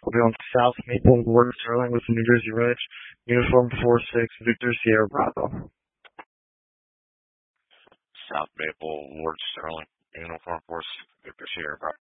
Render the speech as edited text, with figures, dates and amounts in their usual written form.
We'll be on South Maple, Ward Sterling with the New Jersey Reg. Uniform 46, Victor Sierra Bravo. South Maple, Ward Sterling, Uniform 46, Victor Sierra Bravo.